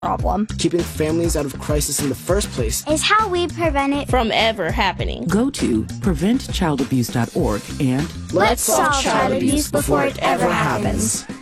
problem. Keeping families out of crisis in the first place is how we prevent it from ever happening. Go to preventchildabuse.org and let's solve child abuse before it ever happens.